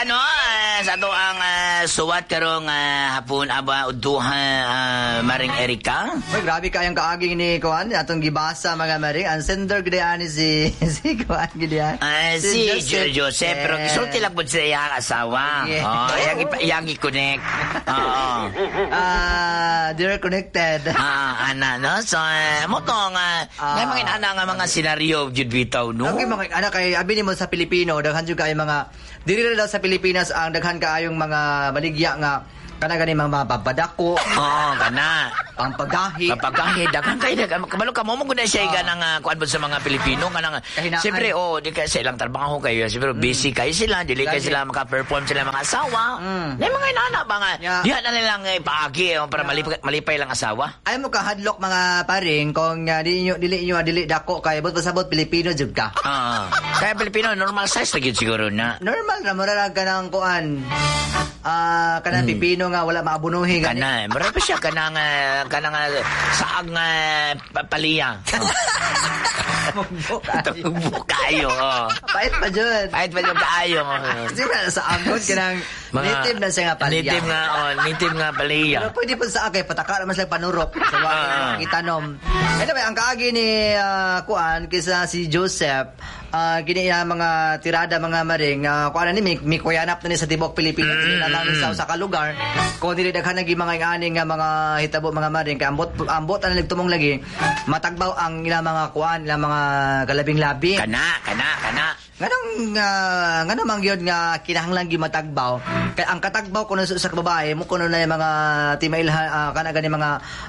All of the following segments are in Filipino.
ano, sa to ang suwat karong hapon aba uduha Maring Erika. Uy, grabe kayang kaaging ni Kuan, atong gibasa mga Maring. Ang sender gidaan si Kuan gidaan. Si Joseph, pero gisulti lang po sa iyang asawa. Yeah. Oh, yang i-connect. Oo. They're connected. Ana, no? So, mo to nga, may mga ana nga mga senaryo, jud bitaw, no? Okay, mga anak, kay abi nimo sa Pilipino, daghan jud kay mga dili na daw sa Pilipinas ang daghan kaayong mga maligya nga kana gani mga babadako. Kana. Pampagahi. Daghan kay kabalo ka mo gud siya ganang kuan sa mga Pilipino kanang siyempre di ka sa ilang trabaho kayo siyempre busy kayo sila dili kayo sila maka-perform sila mga asawa. May mga inana ba nga diha na nilang ipaagi para malipay lang asawa. Ay mo ka hadlok mga paring kung dili dako kay but pasabot Pilipino jud ka. Kaya Pilipino normal size lagi siguro na. Normal ra murag kanang kuan. Kanang Pipino nga wala maabunuhi kana mura pa siya kanang saag nga paliya. Tugbo kayo. Pait pa jud kaayo. Sila sa angkon kanang native na siya nga paliya. Native nga paliya. Pero pwede pa sa akay pataka naman sila panurok sa mga itanom. Anyway, ang kaagi ni kuan kisa si Joseph kini mga tirada mga Maring kuan ni mi kuyanap na ni sa tibok Pilipinas na lang sa kalugar kung dili daghan nagi mga ingani nga mga hitabo mga Maring kay ambot na nagtumong lagi matagbaw ang ilang mga kuan ilang mga galabing-labi kana nganong mangyod nga kinahanglan gi matagbaw kay ang katagbaw kuno sa babae mo kuno na yung mga timail kana gani mga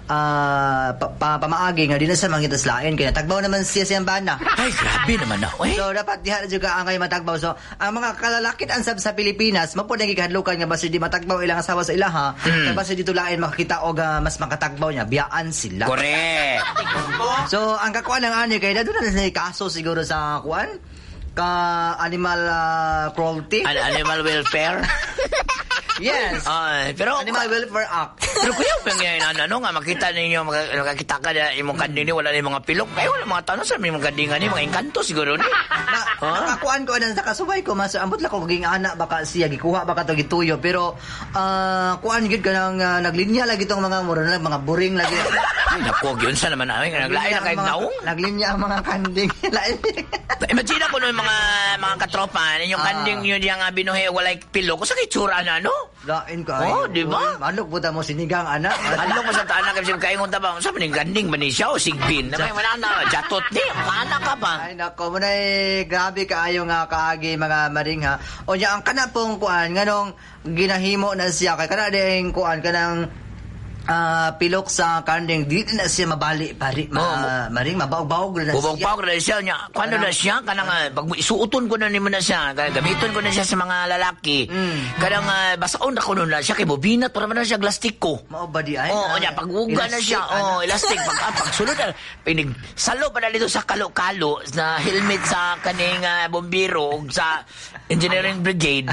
pamaagi nga di na sa mangitas lain kay tagbaw naman siya siyang bana. Ay grabe naman na. So dapat diha juga ang kay matagbaw. So ang mga kalalakit ansab sa Pilipinas mapod nga gihadlukan nga basi di matagbaw ilang asawa sa ilaha kay basi dito lain makakita og mas makatagbaw niya biyaan sila. Correct. So ang kakuan ng ani kay dadto na sa kaso siguro sa kuan ka animal cruelty. Animal welfare. Yes. Pero Animal Welfare Act. Pero kuya nga makita ninyo makakita ka na imong kanding ni wala ni mga pilok kayo wala mga tanong sa mga kandingan ni mga engkanto siguro ni. Nakakuan ko na sa kasubay ko mas ambot la ko ging ana baka siya gikuha baka to gituyo pero kuan gid kanang naglinya lagi tong mga mura na mga buring lagi. Ay nako gyud sa naman namin naglain na kay naong. Naglinya ang mga kanding. Imagine ko no mga katropa ninyong kanding niyo diya nga binuhe walay pilok sa kay tsura na no. Lain ka. Di ba? Manok puta mo sinigang anak. Manok mo sa taana kasi kaingon ta ba? Sa maning ganding ba ni siya o sigbin? Na may manana jatot ni, mana ka ba? Ay nako mo na grabe kaayo nga kaagi mga Maring ha. O nya ang kana pong kuan nganong ginahimo na siya kay kana ding kuan kanang pilok sa kanding di na siya mabali pari Maring mabawg-bawg na siya. Mabawg-bawg na siya nya. Kuno na siya kanang pag isuuton ko na nimo na siya, gamiton ko na siya sa mga lalaki. Kanang basaon na kuno na siya kay bobinat para man na siya glastiko. Mao ba di ay? Nya paguga na siya. Elastic pag sulod na pinig salo pa dito sa kalo-kalo na helmet sa kaning bombero sa engineering brigade.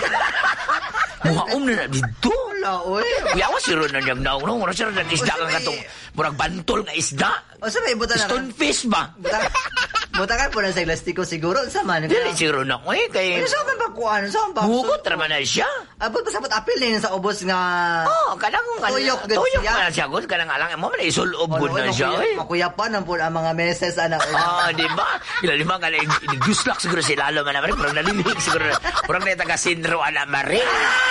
Muhaom na dito. Oy. Kuya was siro na niyang naong no, siro na isda kang katong murag bantol nga isda. O sa may buta na. Stonefish ba? Butakan po na sa plastiko siguro sa man. Dili siro na ko kay. Sa kan ba kuan? Sa ba? Hugot ra man na siya. Abot pa sabot apil din sa ubos nga. Kanang tuyok na siya gud kanang alang mo man isulob gud na siya. Makuyapan ang pud ang mga meses ana. Di ba? Lima ka na guslak siguro si lalo man na pero nalilig siguro. Purang na taga Sindro ana Maring.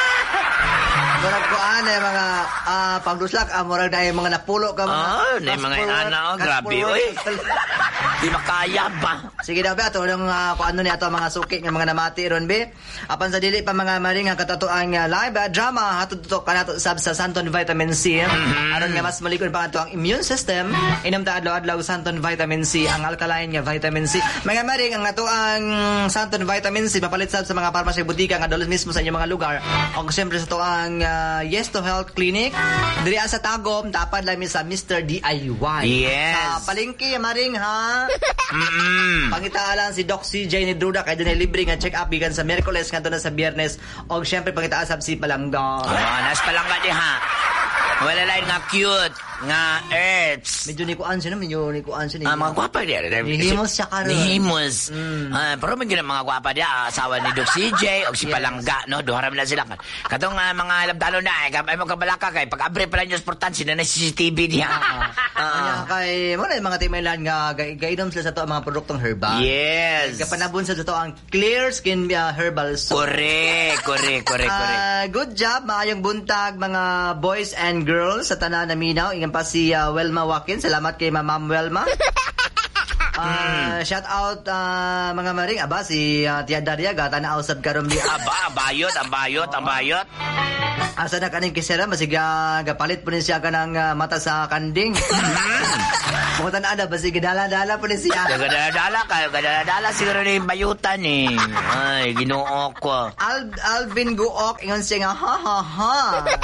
Murag ko mga pagduslak murag na mga napulo ka mga na mga ana grabe oy. Di makaya ba? Sige daw ba ato nang kuano ni ato mga suki nga mga namati ron be. Apan sa dili pa mga Maring nga katatuang live drama hatod to kanato sab sa Santon Vitamin C. Aron nga mas malikod pa ato ang immune system. Inom ta adlaw-adlaw Santon Vitamin C ang alkaline nga vitamin C. Mga Maring ang ato ang Santon Vitamin C papalit sab sa mga pharmacy butika nga dolos mismo sa inyong mga lugar. O siyempre sa to ang Yes to Health Clinic diri sa Tagum dapat lang sa Mr. DIY. Yes. Sa palengke Maring ha. Pangita lang si Doc CJ ni Druda kay dunay libre nga check up bigan sa Miyerkules ngadto na sa Biyernes og syempre pangita sab si Palangga. Nas Palangga diha. Wala lain nga cute. nga Earths. Medyo ni kuan siya, Mga gwapa diya. Nihimos siya karon. Nihimos. Pero may mga gwapa diya, asawa ni Doc CJ, o si Palangga, no? Duharam na sila. Katong mga labdalo na, ay mo kabalaka kay, pag abre pala nyo sportan, sila na CCTV diya. Kay, mo na yung mga timaylan nga, gainom sila sa to ang mga produktong herbal. Yes. Kapanabon sa to ang Clear Skin Herbal Soap. Correct. Good job, maayong buntag mga boys and girls sa tanan na minaw. Ingan pa si Welma Wakin. Salamat kay Ma'am Welma. Shout out mga maring. Aba, si Tia Daria, gata na ausab karon di. Aba, ang bayot. Asa na kaning kisera, masiga gapalit po ni siya kanang mata sa kanding. Bukutan ada, basi gadala-dala po ni siya. Gadala siguro ni bayutan eh. Ay, Ginoo ko. Alvin Guok, ingon siya nga, ha.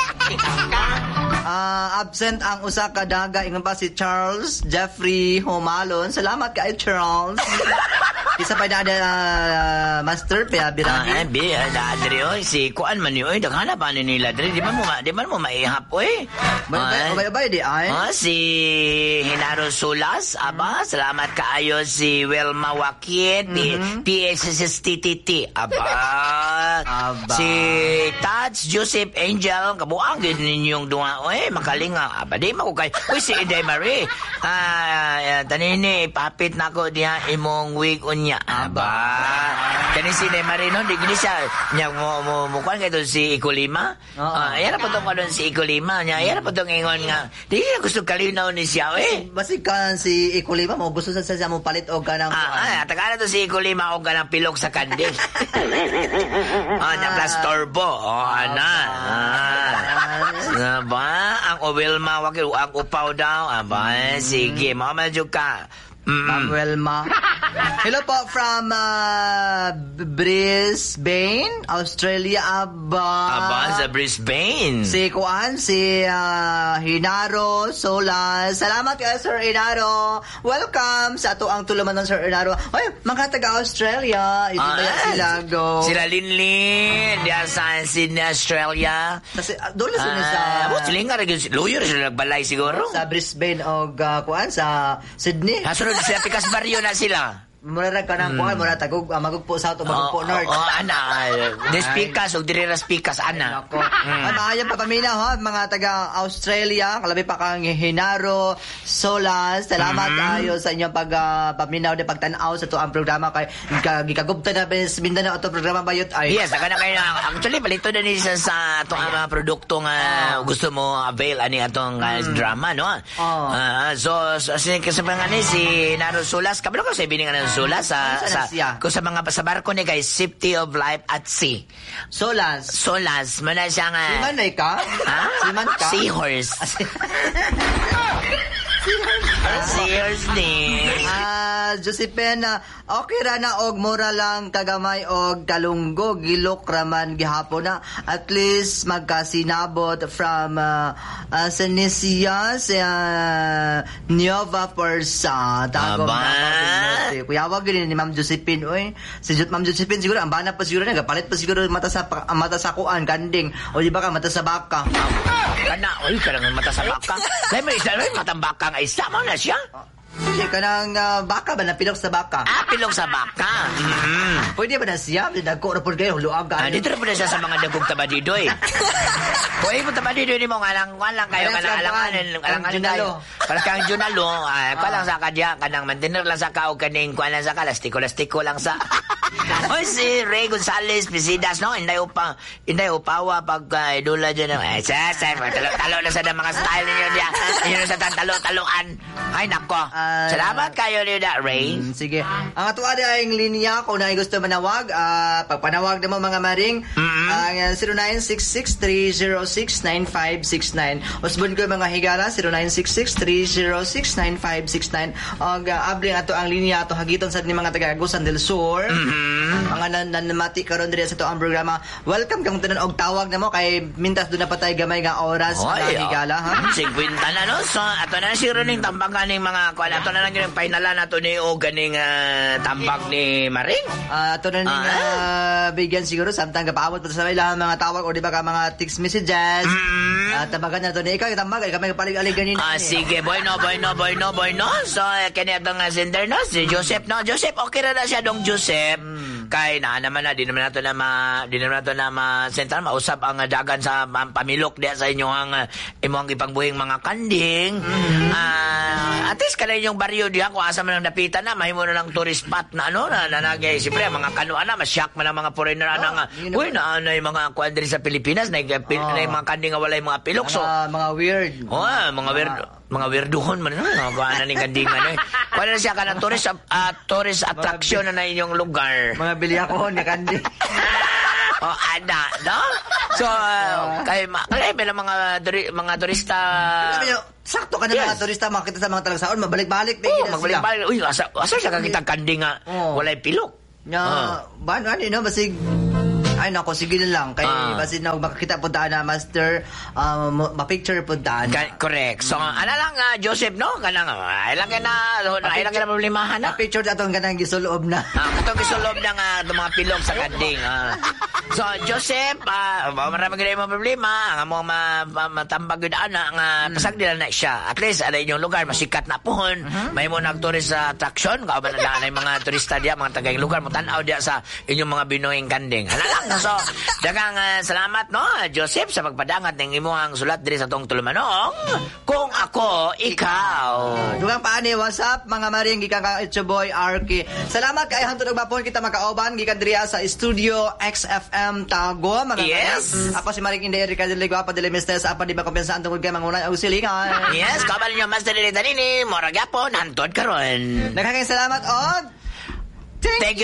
Absent ang usa ka daga, ingon pa si Charles Jeffrey Humalon. Salamat kay Charles. Isa pa na master pa birahi. Adri oy, si kuan man yoy, daghana pa ni nila diri, di man mo maihap oy. Bay di ay. Si Hinaro Sulas, aba, salamat kaayo si Welma Wakit, PSSTTT, aba. Si Tats Joseph Angel, kabuang gid ninyong duha oy, makalinga. Aba di man ko kay. Uy si Ede Marie. Tanini papit nako diha imong week unya. Aba. Kani si Ede Marie no, di gini siya nya mo kuan kay si Ikolima. Ayara pa tong kadon si Ikolima nya, ayara pa tong ingon nga. Di gusto kalinaw ni siya eh. Basikan si Ikolima mo gusto sa mo palit og kanang tagana to si Ikolima og kanang pilok sa kandil. Nya plus turbo. Ana. Aba, ang Welma Wakil, ang upaw daw. Aba, sige, mamal ka. Ma'am Welma. Hello po from Brisbane, Australia. Aba, sa Brisbane. Si Kuan, si Hinaro Solas. Salamat kay Sir Hinaro. Welcome sa ato ang tuluman ng Sir Hinaro. Ay, mga taga-Australia. Ito na sila go. Sila Linlin. Diyan sa Sydney, Australia. Doon sila sa... Sila nga rin. Lawyer sila nagbalay siguro. Sa Brisbane o Kuan, sa Sydney. Hasunod sila Pikas Barrio na sila. Mura ka ng kuhan, mura tagog, magugpo south o magugpo north. Ana. Despikas o diriras pikas, ana. Maayang papaminaw ha, mga taga-Australia, kalabi pa kang Hinaro Solas. Salamat ayo sa inyong paminaw de pagtanaw sa to ang programa kay gikagubta na sa Mindanao ito programa bayot ay. Yes, saka na kayo actually balito na ni sa itong mga produkto nga gusto mo avail ani atong drama, no? So kasi mga ni si Hinaro Solas, kabalo ko sa ibining Solas sa mga sa barko ni guys, Safety of Life at Sea. Solas mana siya nga. Siman ka? Siman ka? Seahorse. Seahorse ni. Josephine, okay ra na og mura lang kagamay og kalunggo gilok raman gihapon na at least magkasinabot from Senesia sa Nova Persa. Kuyawag gini ni Ma'am Josephine oy. Si Ma'am Josephine siguro ang bana pa siguro nagapalit pa siguro mata sa kuan kanding o di ba ka mata sa baka. Kana oy kanang mata sa baka. Dai may isa matang baka nga isa mo na siya. Hindi, kanang baka ba na pilok sa baka? Pilok sa baka. Pwede ba na siya? Dagko na po kayo, luag ka. Dito na po na siya sa mga dagkong tabadidoy. Kung mo tabadidoy ni mo, alang kayo, alanganin kayo. Kang junalo, lang sa kadya, kanang mantener lang sa kao, kaning kuan lang sa ka, lastiko lang sa... Oy, si Ray Gonzalez, Pisidas, no? Inday upawa pag idula dyan. Talo na sa mga style ninyo diya. Inyo na sa talo-taloan. Ay, nako. Salamat kayo nila, Ray. Sige. Ang ato ay ang linya kung na gusto manawag. Pagpanawag na mo mga maring. Ang 0966-306-9569. Usbon ko mga higala, 0966-306-9569. Ang abling ato ang linya ato hagiton sa mga taga-Agusan del Sur. Mga mga nanamati karon diri sa to ang programa. Welcome kang tanan og tawag namo kay mintas do na patay gamay nga oras nga higala ha. 50 na no. So ato na siguro ning tambagan ning mga kuan ato na lang yung finalan nato ni o ganing tambag ni Maring. Ato na ning bigyan siguro samtang gapaabot pa sa ilang mga tawag o di ba ka mga text messages. Tambagan nato ni ikaw tambagan kami palig-alig ganin. Sige, bueno. So kani atong sender no si Joseph no. Joseph okay ra na siya dong Joseph. Kay naman di naman nato na ma-sentar mausap ang dagan sa pamilok diya sa inyo ang imong ipangbuhing mga kanding. At least kanay yung baryo diha kung asa man ang dapitan na mahimo na ng tourist spot na nanagay siyempre mga kanuan na masyak man ang mga foreigner na uy na mga kuan diri sa Pilipinas na mga kanding nga walay mga pilok so mga weird. Mga weirdohon man kuan na ning kandingan kuan na siya kanang tourist attraction na inyong lugar. Mga bilyakohon nga kandi. Ada, no? So, kay mga turista. Sakto ka na mga turista makita sa mga talagsaon, mabalik-balik na sila. Mabalik-balik. Uy, asa siya kakita kandi nga walay pilok. Basig ay nako sige na lang kay basin na makakita puntaan na master ma-picture puntaan. Correct. So ana lang Joseph no kanang ay lang na problemahan na picture atong kanang gisuloob na. Katong gisuloob na nga mga pilok sa kanding. So Joseph marami gyud mo problema nga mo matambag gyud ana nga pasagdila na siya. At least ada inyong lugar masikat na pohon. May mo nag-tourist attraction kauban na mga turista diya mga tagaing lugar mo tan-aw diya sa inyong mga binuhing kanding. So, dagang salamat no Joseph sa pagpadangat ng imong sulat diri sa tong tulumanong Kung Ako Ikaw. Dugang paani WhatsApp mga maring gikan ka Itchoboy Arky. Salamat kay hantod og bapon kita makaoban gikan diri sa Studio XFM Tago mga yes. Ako si Maring Inday Erika de Legua pa de Mistes apa di ba kompensaan tungod kay mangunay og silingan. Yes, kaban niyo master diri tanini mora gyapon hantod karon. Daghang salamat og Thank you